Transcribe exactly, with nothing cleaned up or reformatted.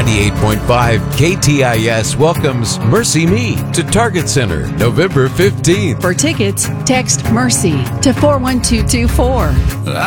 ninety-eight point five K T I S welcomes Mercy Me to Target Center November fifteenth. For tickets, text MERCY to four one two two four.